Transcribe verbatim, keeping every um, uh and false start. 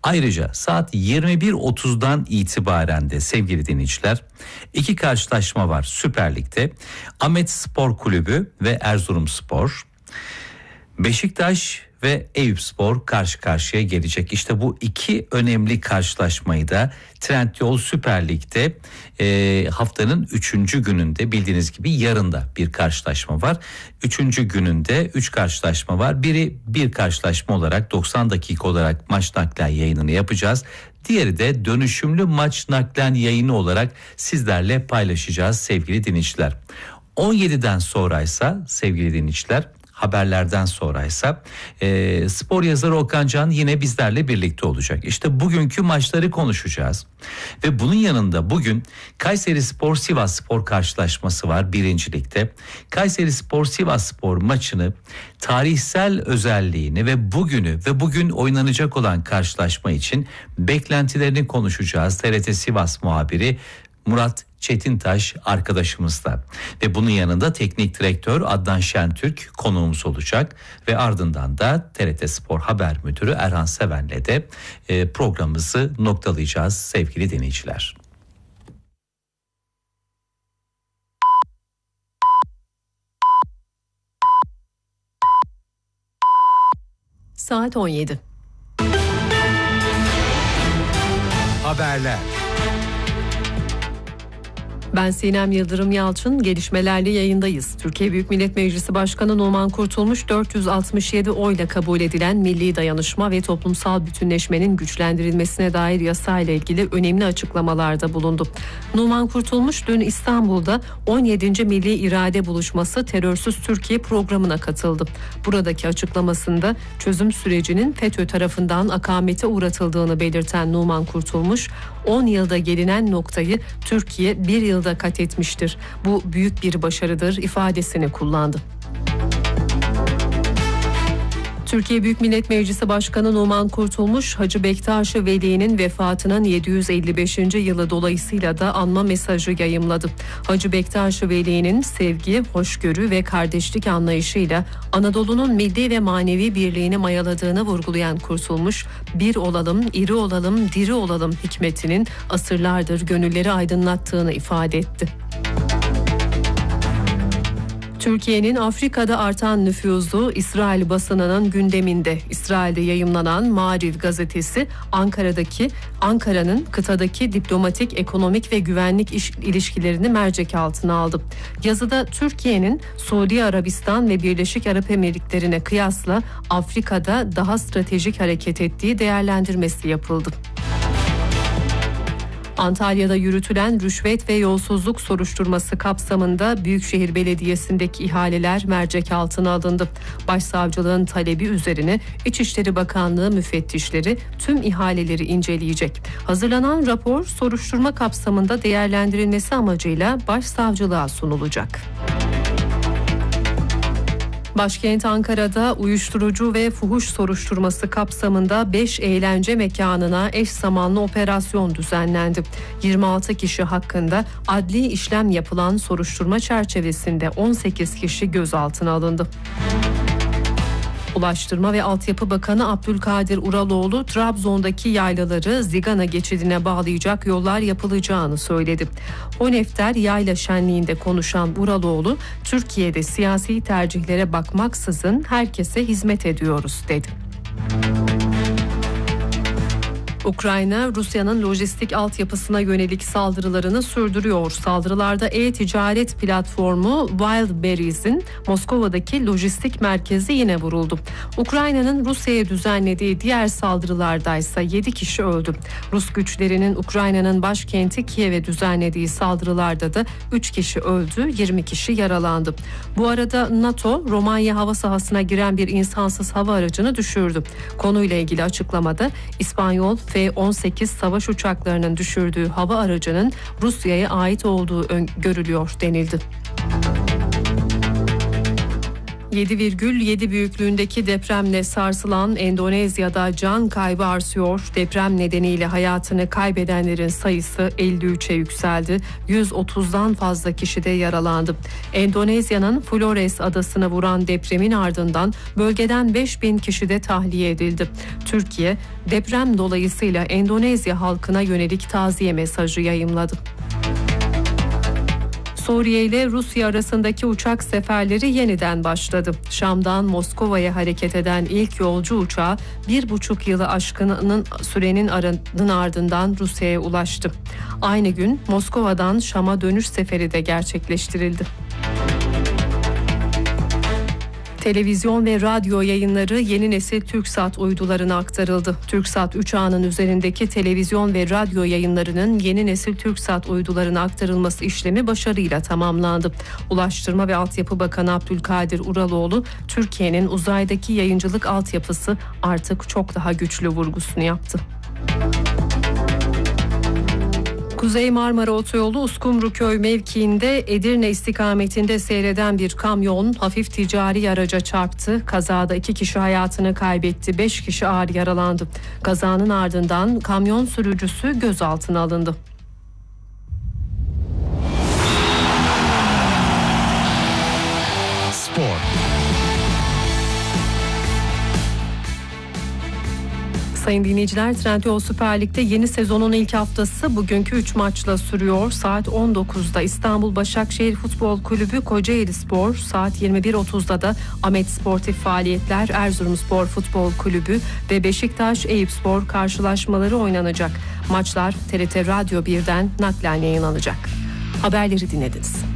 Ayrıca saat yirmi bir otuzdan itibaren de sevgili dinleyiciler iki karşılaşma var Süper Lig'de. Ahmet Spor Kulübü ve Erzurumspor, Beşiktaş ve Eyüpspor karşı karşıya gelecek. İşte bu iki önemli karşılaşmayı da Trendyol Süper Lig'de e, haftanın üçüncü gününde, bildiğiniz gibi yarın da bir karşılaşma var. Üçüncü gününde üç karşılaşma var. Biri bir karşılaşma olarak doksan dakika olarak maç naklen yayınını yapacağız. Diğeri de dönüşümlü maç naklen yayını olarak sizlerle paylaşacağız sevgili dinleyiciler. on yediden sonraysa sevgili dinleyiciler, haberlerden sonraysa e, spor yazarı Okan Can yine bizlerle birlikte olacak. İşte bugünkü maçları konuşacağız. Ve bunun yanında bugün Kayserispor Sivasspor karşılaşması var birincilikte. Kayserispor Sivasspor maçını, tarihsel özelliğini ve bugünü ve bugün oynanacak olan karşılaşma için beklentilerini konuşacağız. T R T Sivas muhabiri Murat Çetintaş arkadaşımızla ve bunun yanında teknik direktör Adnan Şentürk konuğumuz olacak ve ardından da T R T Spor Haber Müdürü Erhan Seven'le de e, programımızı noktalayacağız sevgili dinleyiciler. Saat on yedi. Haberler. Ben Sinem Yıldırım Yalçın, gelişmelerle yayındayız. Türkiye Büyük Millet Meclisi Başkanı Numan Kurtulmuş dört yüz altmış yedi oyla kabul edilen milli dayanışma ve toplumsal bütünleşmenin güçlendirilmesine dair yasayla ilgili önemli açıklamalarda bulundu. Numan Kurtulmuş dün İstanbul'da on yedinci Milli İrade Buluşması Terörsüz Türkiye programına katıldı. Buradaki açıklamasında çözüm sürecinin FETÖ tarafından akamete uğratıldığını belirten Numan Kurtulmuş, on yılda gelinen noktayı Türkiye bir yılda kat etmiştir. Bu büyük bir başarıdır ifadesini kullandı. Türkiye Büyük Millet Meclisi Başkanı Numan Kurtulmuş, Hacı Bektaş-ı Veli'nin vefatının yedi yüz elli beşinci yılı dolayısıyla da anma mesajı yayımladı. Hacı Bektaş-ı Veli'nin sevgi, hoşgörü ve kardeşlik anlayışıyla Anadolu'nun milli ve manevi birliğini mayaladığını vurgulayan Kurtulmuş, bir olalım, iri olalım, diri olalım hikmetinin asırlardır gönülleri aydınlattığını ifade etti. Türkiye'nin Afrika'da artan nüfuzu İsrail basınının gündeminde. İsrail'de yayımlanan Maariv gazetesi Ankara'daki Ankara'nın kıtadaki diplomatik, ekonomik ve güvenlik iş, ilişkilerini mercek altına aldı. Yazıda Türkiye'nin Suudi Arabistan ve Birleşik Arap Emirlikleri'ne kıyasla Afrika'da daha stratejik hareket ettiği değerlendirmesi yapıldı. Antalya'da yürütülen rüşvet ve yolsuzluk soruşturması kapsamında Büyükşehir Belediyesi'ndeki ihaleler mercek altına alındı. Başsavcılığın talebi üzerine İçişleri Bakanlığı müfettişleri tüm ihaleleri inceleyecek. Hazırlanan rapor soruşturma kapsamında değerlendirilmesi amacıyla Başsavcılığa sunulacak. Başkent Ankara'da uyuşturucu ve fuhuş soruşturması kapsamında beş eğlence mekanına eş zamanlı operasyon düzenlendi. yirmi altı kişi hakkında adli işlem yapılan soruşturma çerçevesinde on sekiz kişi gözaltına alındı. Ulaştırma ve Altyapı Bakanı Abdülkadir Uraloğlu, Trabzon'daki yaylaları Zigana geçidine bağlayacak yollar yapılacağını söyledi. Honefter Yayla Şenliği'nde konuşan Uraloğlu, Türkiye'de siyasi tercihlere bakmaksızın herkese hizmet ediyoruz dedi. Ukrayna, Rusya'nın lojistik altyapısına yönelik saldırılarını sürdürüyor. Saldırılarda e-ticaret platformu Wildberries'in Moskova'daki lojistik merkezi yine vuruldu. Ukrayna'nın Rusya'ya düzenlediği diğer saldırılardaysa yedi kişi öldü. Rus güçlerinin Ukrayna'nın başkenti Kiev'e düzenlediği saldırılarda da üç kişi öldü, yirmi kişi yaralandı. Bu arada NATO, Romanya hava sahasına giren bir insansız hava aracını düşürdü. Konuyla ilgili açıklamada İspanyol F on sekiz savaş uçaklarının düşürdüğü hava aracının Rusya'ya ait olduğu görülüyor denildi. yedi virgül yedi büyüklüğündeki depremle sarsılan Endonezya'da can kaybı artıyor. Deprem nedeniyle hayatını kaybedenlerin sayısı elli üçe yükseldi. yüz otuzdan fazla kişi de yaralandı. Endonezya'nın Flores adasına vuran depremin ardından bölgeden beş bin kişi de tahliye edildi. Türkiye, deprem dolayısıyla Endonezya halkına yönelik taziye mesajı yayımladı. Suriye ile Rusya arasındaki uçak seferleri yeniden başladı. Şam'dan Moskova'ya hareket eden ilk yolcu uçağı bir buçuk yılı aşkının sürenin ardından Rusya'ya ulaştı. Aynı gün Moskova'dan Şam'a dönüş seferi de gerçekleştirildi. Televizyon ve radyo yayınları yeni nesil TürkSat uydularına aktarıldı. TürkSat üç A'nın üzerindeki televizyon ve radyo yayınlarının yeni nesil TürkSat uydularına aktarılması işlemi başarıyla tamamlandı. Ulaştırma ve Altyapı Bakanı Abdülkadir Uraloğlu, Türkiye'nin uzaydaki yayıncılık altyapısı artık çok daha güçlü vurgusunu yaptı. Kuzey Marmara Otoyolu Uskumruköy mevkiinde Edirne istikametinde seyreden bir kamyon hafif ticari araca çarptı. Kazada iki kişi hayatını kaybetti, beş kişi ağır yaralandı. Kazanın ardından kamyon sürücüsü gözaltına alındı. Spor. Sayın dinleyiciler, Trendyol Süper Lig'de yeni sezonun ilk haftası bugünkü üç maçla sürüyor. Saat on dokuzda İstanbul Başakşehir Futbol Kulübü Kocaelispor, saat yirmi bir otuzda da Ahmet Sportif Faaliyetler Erzurumspor Futbol Kulübü ve Beşiktaş Eyüpspor karşılaşmaları oynanacak. Maçlar T R T Radyo birden naklen yayınlanacak. Haberleri dinlediniz.